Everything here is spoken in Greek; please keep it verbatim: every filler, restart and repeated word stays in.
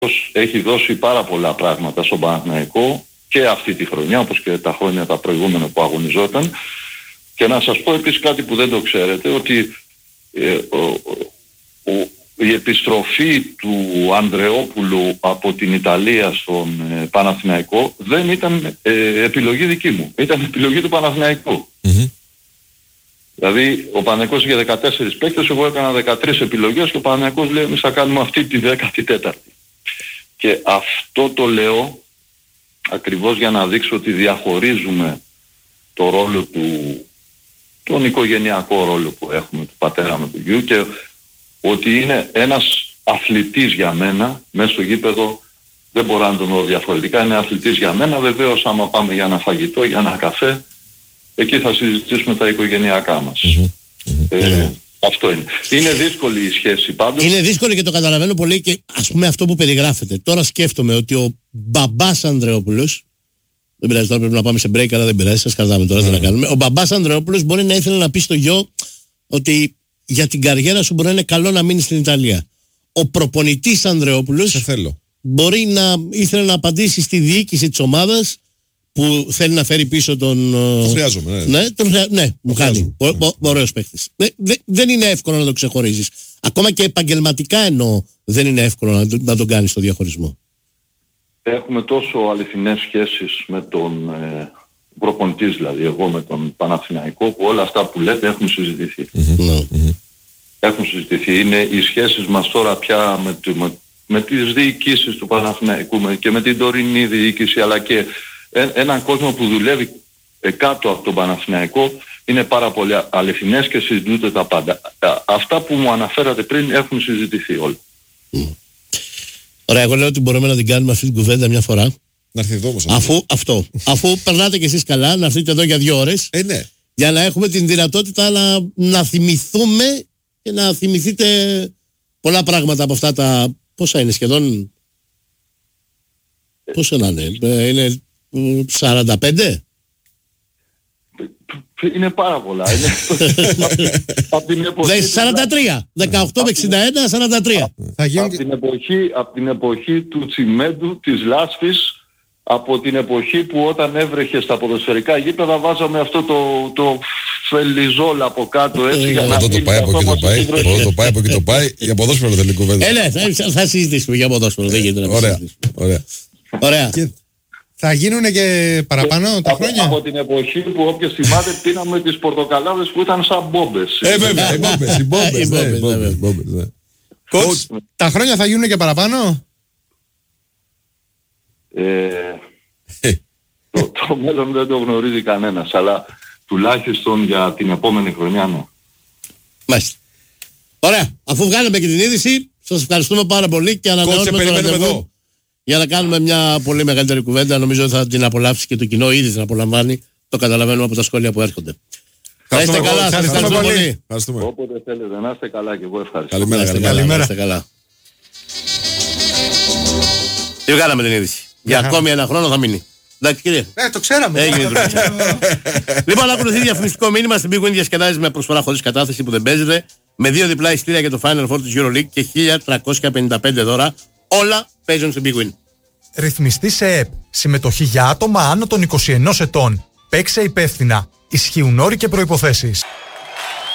έχει δώσει πάρα πολλά πράγματα στον Παναθηναϊκό και αυτή τη χρονιά, όπως και τα χρόνια τα προηγούμενα που αγωνιζόταν. Και να σας πω επίσης κάτι που δεν το ξέρετε, ότι ε, ο, ο, η επιστροφή του Ανδρεόπουλου από την Ιταλία στον ε, Παναθηναϊκό δεν ήταν ε, επιλογή δική μου, ήταν επιλογή του Παναθηναϊκού. Mm-hmm. Δηλαδή ο Παναθηναϊκός είχε δεκατέσσερις παίκτες, εγώ έκανα δεκατρείς επιλογές και ο Παναθηναϊκός λέει εμείς θα κάνουμε αυτή τη δέκατη τέταρτη. Και αυτό το λέω ακριβώς για να δείξω ότι διαχωρίζουμε το ρόλο του, τον οικογενειακό ρόλο που έχουμε του πατέρα με του γιου, και ότι είναι ένας αθλητής για μένα μέσα στο γήπεδο, δεν μπορώ να τον δω διαφορετικά, είναι αθλητής για μένα. Βεβαίως άμα πάμε για ένα φαγητό, για ένα καφέ, εκεί θα συζητήσουμε τα οικογενειακά μας. Mm-hmm. Ε, mm-hmm. Αυτό είναι. Είναι δύσκολη η σχέση πάντως. Είναι δύσκολη και το καταλαβαίνω πολύ, και ας πούμε αυτό που περιγράφεται. Τώρα σκέφτομαι ότι ο μπαμπάς Ανδρεόπουλος, δεν πειράζει, τώρα πρέπει να πάμε σε break, αλλά δεν πειράζει, σας κρατάμε τώρα, mm. δεν να κάνουμε. Ο μπαμπάς Ανδρεόπουλος μπορεί να ήθελε να πει στο γιο ότι για την καριέρα σου μπορεί να είναι καλό να μείνει στην Ιταλία. Ο προπονητής Ανδρεόπουλος μπορεί να ήθελε να απαντήσει στη διοίκηση της ομάδας που θέλει να φέρει πίσω τον... Το χρειάζομαι, ναι. Ναι, τον χρειά... ναι μου κάνει. Ωραίος παίκτης. Δε, δεν είναι εύκολο να το ξεχωρίζεις. Ακόμα και επαγγελματικά εννοώ, δεν είναι εύκολο να, να τον κάνεις το διαχωρισμό. Έχουμε τόσο αληθινές σχέσεις με τον ε, προπονητής, δηλαδή εγώ με τον Παναθηναϊκό, που όλα αυτά που λέτε έχουν συζητηθεί. Mm-hmm. Mm-hmm. Έχουν συζητηθεί. Είναι οι σχέσεις μας τώρα πια με, με, με τις διοικήσεις του Παναθηναϊκού με, και με την τωρινή διοίκηση, αλλά και ε, έναν κόσμο που δουλεύει ε, κάτω από τον Παναθηναϊκό, είναι πάρα πολύ αληθινές και συζητούνται τα πάντα. Α, αυτά που μου αναφέρατε πριν έχουν συζητηθεί όλα. Mm. Ωραία, εγώ λέω ότι μπορούμε να την κάνουμε αυτή την κουβέντα μια φορά. Να έρθει εδώ όμως. Αφού, αυτό, αφού περνάτε κι εσείς καλά, να έρθετε εδώ για δύο ώρες. Ε, ναι. Για να έχουμε την δυνατότητα να, να θυμηθούμε και να θυμηθείτε πολλά πράγματα από αυτά τα... Πόσα είναι σχεδόν... Πόσα να είναι, είναι σαράντα πέντε? Είναι πάρα πολλά. Είναι από την εποχή... σαράντα τρία. δεκαοκτώ με εξήντα ένα, σαράντα τρία. Από την εποχή, από την εποχή του τσιμέντου, της λάσπης, από την εποχή που όταν έβρεχε στα ποδοσφαιρικά γήπεδα βάζαμε αυτό το, το φελιζόλ από κάτω, έτσι, για να μην... Το πάει από εκεί το πάει, το πάει από εκεί το πάει, για ποδόσφαιρο θέλει κουβέντα. Ε, ναι, θα, θα συζητήσουμε για ποδόσφαιρο, δεν γίνεται να συζητήσουμε. Ωραία, ωραία. Θα γίνουν και παραπάνω και τα από, χρόνια. Από την εποχή που όποιος θυμάται πίναμε τις πορτοκαλάδες που ήταν σαν μπόμπες. Ε, βέβαια, οι μπόμπες, οι μπόμπες, ναι, οι μπόμπες, μπόμπες, ναι. Κοτς, τα χρόνια θα γίνουν και παραπάνω. Ε, το, το μέλλον δεν το γνωρίζει κανένας, αλλά τουλάχιστον για την επόμενη χρονιά, ναι. Μάλιστα. Ωραία, αφού βγάλαμε και την είδηση, σας ευχαριστούμε πάρα πολύ και ανανεώνουμε το ραντεβού για να κάνουμε μια πολύ μεγαλύτερη κουβέντα. Νομίζω ότι θα την απολαύσει και το κοινό, ήδη την απολαμβάνει. Το καταλαβαίνουμε από τα σχόλια που έρχονται. Να είστε καλά, σας ευχαριστούμε πολύ. Όποτε θέλετε να είστε καλά και εγώ ευχαριστώ. Καλημέρα, καλημέρα. Να είστε καλά. Τι βγάλαμε την είδηση. Για ακόμη ένα χρόνο θα μείνει. Εντάξει κύριε. Ναι, το ξέραμε. Λοιπόν, ακολουθεί διαφημιστικό μήνυμα. Στην Big Win διασκεδάζει με προσφορά χωρίς κατάθεση που δεν παίζεται, με δύο διπλά εισιτήρια για το Final Four της EuroLeague και χίλια τριακόσια πενήντα πέντε δώρα. Όλα παίζουν στην Big Win. Ρυθμιστή σε ΕΠ. Συμμετοχή για άτομα άνω των είκοσι ενός ετών. Παίξε υπεύθυνα. Ισχύουν όροι και προϋποθέσεις.